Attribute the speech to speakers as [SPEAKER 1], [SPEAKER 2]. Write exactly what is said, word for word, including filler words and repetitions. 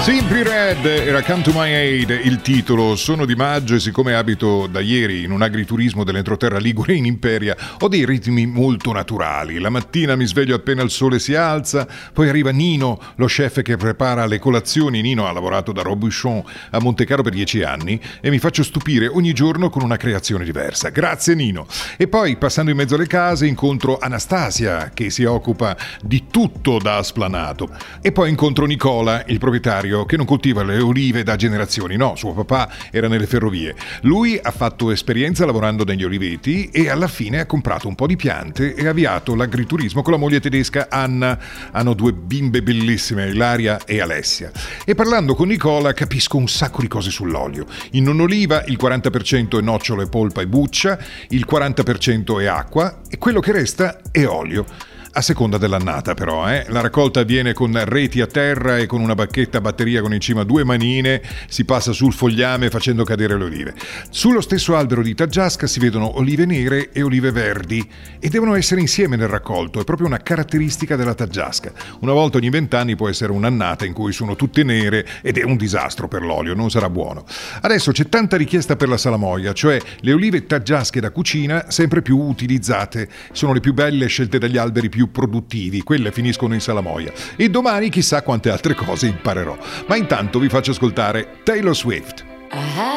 [SPEAKER 1] Simply Red era Come to My Aid il titolo. Sono di maggio e siccome abito da ieri in un agriturismo dell'entroterra ligure in Imperia ho dei ritmi molto naturali. La mattina mi sveglio appena il sole si alza, poi arriva Nino, lo chef che prepara le colazioni. Nino ha lavorato da Robuchon a Montecarlo per dieci anni e mi faccio stupire ogni giorno con una creazione diversa. Grazie Nino. E poi passando in mezzo alle case incontro Anastasia che si occupa di tutto da Asplanato e poi incontro Nicola, il proprietario che non coltiva le olive da generazioni, no, suo papà era nelle ferrovie. Lui ha fatto esperienza lavorando negli oliveti e alla fine ha comprato un po' di piante e ha avviato l'agriturismo con la moglie tedesca Anna. Hanno due bimbe bellissime, Ilaria e Alessia. E parlando con Nicola capisco un sacco di cose sull'olio. In un'oliva il quaranta per cento è nocciolo e polpa e buccia, il quaranta per cento è acqua e quello che resta è olio. A seconda dell'annata però, eh. La raccolta avviene con reti a terra e con una bacchetta a batteria con in cima due manine, si passa sul fogliame facendo cadere le olive. Sullo stesso albero di Taggiasca si vedono olive nere e olive verdi e devono essere insieme nel raccolto, è proprio una caratteristica della Taggiasca. Una volta ogni vent'anni può essere un'annata in cui sono tutte nere ed è un disastro per l'olio, non sarà buono. Adesso c'è tanta richiesta per la salamoia, cioè le olive taggiasche da cucina sempre più utilizzate, sono le più belle scelte dagli alberi più produttivi, quelle finiscono in salamoia e domani chissà quante altre cose imparerò. Ma intanto vi faccio ascoltare Taylor Swift.